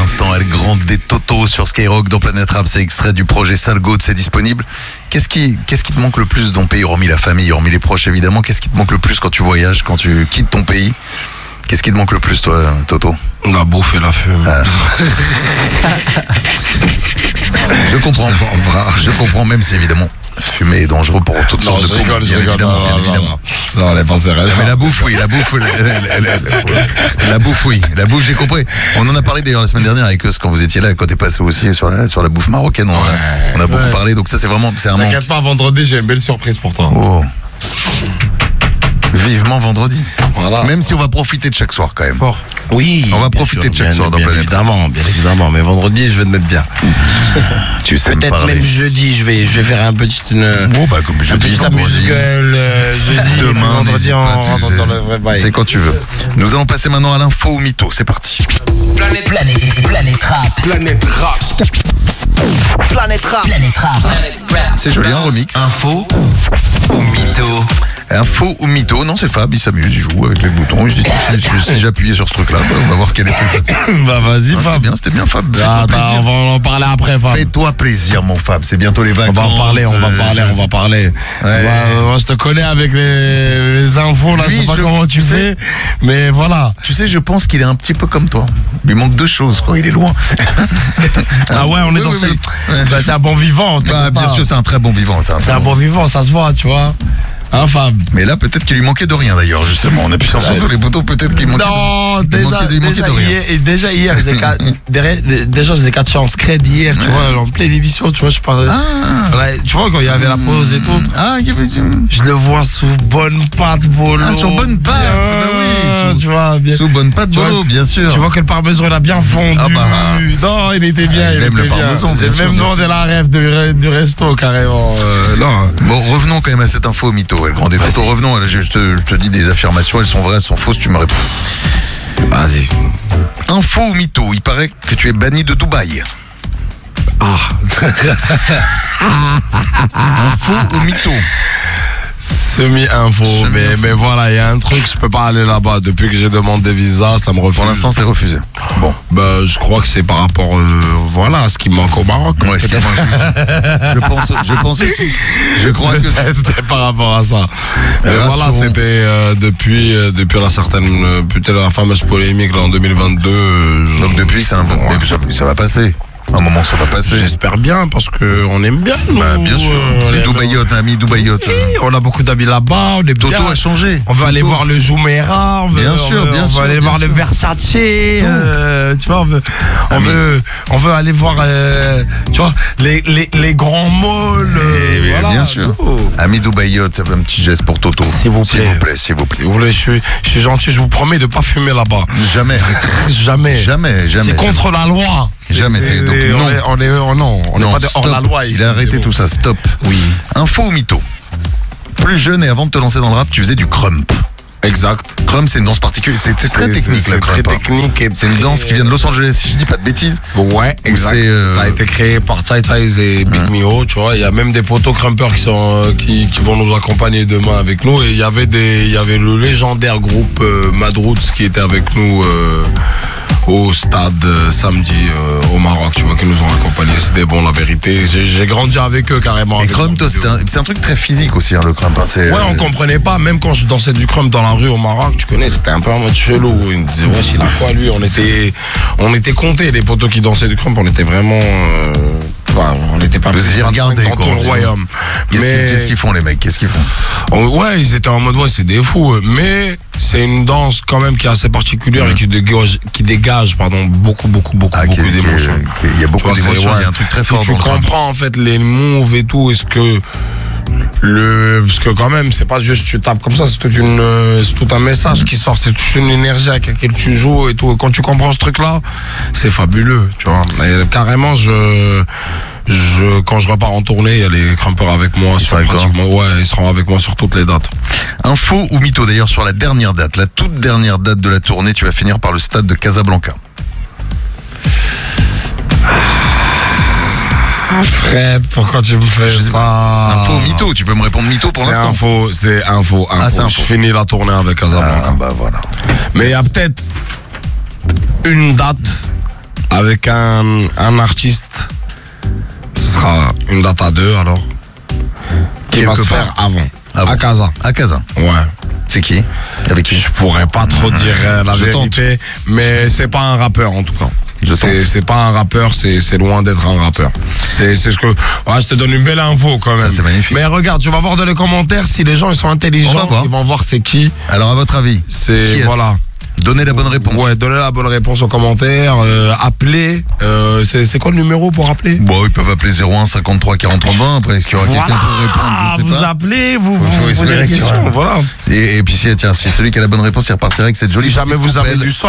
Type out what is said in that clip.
l'instant, Elle Grande des Toto sur Skyrock dans Planète Rap. C'est extrait du projet Salgoat, c'est disponible. Qu'est-ce qui te manque le plus dans ton pays, hormis la famille, hormis les proches évidemment? Qu'est-ce qui te manque le plus quand tu voyages, quand tu quittes ton pays? Qu'est-ce qui te manque le plus, toi, Toto? La bouffe et la fume. Je comprends même si évidemment fumer est dangereux pour toutes sortes de rigole, bien évidemment. Non, les pensées restent. Mais la bouffe, oui, la bouffe, oui. La bouffe, j'ai compris. On en a parlé d'ailleurs la semaine dernière avec eux quand vous étiez là, quand t'es passé aussi sur la bouffe marocaine. On a beaucoup parlé, donc ça c'est un manque. T'inquiète pas, vendredi, j'ai une belle surprise pour toi. Oh. Vivement vendredi. Voilà. Même si on va profiter de chaque soir quand même. Fort. Oui. On va profiter de chaque soir dans Planète. Bien évidemment. Mais vendredi, je vais te mettre bien. Tu sais peut-être même jeudi, je vais faire un petit comme jeudi, vendredi. Jeudi, demain, vendredi, c'est quand tu veux. Nous allons passer maintenant à l'info ou mytho. C'est parti. Planète Rap. C'est joli, un remix. Info ou mytho? Info ou mytho? Non, c'est Fab, il s'amuse, il joue avec les boutons. Il se dit, si j'appuyais sur ce truc-là, on va voir quel effet ça fait. Bah vas-y, Fab. C'était bien, Fab. On va en parler après, Fab. Fais-toi plaisir, mon Fab. C'est bientôt les vacances. On va parler. Ouais. Moi, je te connais avec les infos, là, je sais pas comment tu sais, mais voilà. Tu sais, je pense qu'il est un petit peu comme toi. Il lui manque deux choses, quoi. Il est loin. Ah ouais, on est dans oui. Bah, c'est un bon vivant. Bien sûr, c'est un très bon vivant. C'est un bon vivant, ça se voit, tu vois. Hein, Fab? Mais là, peut-être qu'il lui manquait de rien d'ailleurs, justement. On appuie sur les boutons, peut-être qu'il manquait de rien. Déjà hier, je faisais 4 chances crède hier, tu vois, en pleine émission, tu vois, je parlais. Tu vois, quand il y avait la pause et tout. Je le vois sous bonne patte, Bolo. Sur bonne patte, oui. Tu vois, bien. Sous bonne patte, Bolo, bien sûr. Tu vois que le parmesan, il a bien fondu. Non, il était bien. Il aime le parmesan, bien sûr. J'ai même demandé la rêve du resto, carrément. Non. Bon, revenons quand même à cette info mytho. Elle Grande des Toto. Revenons, je te dis des affirmations, elles sont vraies, elles sont fausses, tu me réponds. Vas-y. Info ou mytho? Il paraît que tu es banni de Dubaï. Info ou mytho? Semi-info, mais voilà, il y a un truc, je peux pas aller là-bas. Depuis que j'ai demandé des visas, ça me refuse. Pour l'instant, c'est refusé. Bon. Bah, je crois que c'est par rapport à ce qui manque au Maroc. Ouais, je pense aussi. Je crois que c'était par rapport à ça. Mais voilà, c'était depuis peut-être la fameuse polémique là, en 2022. Donc depuis, ça va passer. Un moment, ça va passer. J'espère bien, parce qu'on aime bien. Bien sûr. Les Dubaïotes, amis Dubaïotes. On a beaucoup d'amis là-bas. On est Toto bien. a changé. On veut aller voir le Jumeirah. On veut aller voir le Versace. Tu vois, on veut aller voir, tu vois, les grands malls. Voilà. Bien sûr. Amis Dubaïotes, un petit geste pour Toto. S'il vous plaît. Je suis gentil, je vous promets de pas fumer là-bas. Jamais. C'est contre la loi. Jamais. On n'est pas hors la loi ici. Il a arrêté tout ça, stop. Oui. Info ou mytho? Plus jeune et avant de te lancer dans le rap, tu faisais du crump. Exact. Crump, c'est une danse particulière. C'est très technique, la crump. C'est très technique. C'est une danse qui vient de Los Angeles, si je dis pas de bêtises. Ouais, exact. Ça a été créé par Tai Ties et Big Mio, tu vois. Il y a même des potos crumpers qui vont nous accompagner demain avec nous. Et il y avait le légendaire groupe Mad Roots qui était avec nous au stade samedi au Maroc, tu vois, qui nous ont accompagnés. C'était bon, la vérité. J'ai grandi avec eux carrément. Et crump, c'est un truc très physique aussi, hein, le crump. On comprenait pas, même quand je dansais du crump dans la rue au Maroc, tu connais, c'était un peu en mode chelou. Ils me disaient, wesh, il a quoi lui? On était comptés, les potos qui dansaient du crump, on était vraiment. On n'était pas plus dans tout le royaume. Qu'est-ce qu'ils font, les mecs? Qu'est-ce qu'ils font? Ouais, ils étaient en mode, c'est des fous. Mais c'est une danse quand même qui est assez particulière et qui dégage beaucoup d'émotions. Il y a beaucoup d'émotions, il y a un truc très fort. Si tu comprends en fait les moves et tout, parce que quand même, c'est pas juste tu tapes comme ça, c'est tout un message qui sort, c'est toute une énergie avec laquelle tu joues et tout. Et quand tu comprends ce truc-là, c'est fabuleux, tu vois. Et carrément, quand je repars en tournée, il y a les crumpers avec moi ils seront avec moi sur toutes les dates. Info ou mytho d'ailleurs sur la dernière date, la toute dernière date de la tournée, tu vas finir par le stade de Casablanca. Fred, pourquoi tu me fais ça? Info ou mytho, tu peux me répondre mytho pour l'instant. C'est info. Je finis la tournée avec Casablanca. Voilà. Mais il y a peut-être une date Avec un artiste, ce sera une date à 2 alors. Qui va se faire avant. À Casa. À Casa. Ouais. C'est qui? Avec qui? Je pourrais pas trop dire la vérité, mais c'est pas un rappeur en tout cas. C'est pas un rappeur, c'est loin d'être un rappeur. C'est ce que. Ouais, je te donne une belle info quand même. Ça, c'est magnifique. Mais regarde, tu vas voir dans les commentaires si les gens ils sont intelligents, ils vont voir c'est qui. Alors à votre avis, c'est voilà. Donnez la bonne réponse. Ouais, donnez la bonne réponse en commentaire. Appelez. C'est quoi le numéro pour appeler? Bon, ils peuvent appeler 01 53 40 30 20. Après, est-ce qu'il y aura quelqu'un pour répondre? Je sais vous pas. appelez, vous posez la question. Voilà. Et puis si celui qui a la bonne réponse, il repartira avec cette jolie Si jamais petite vous avez poubelle. du sang.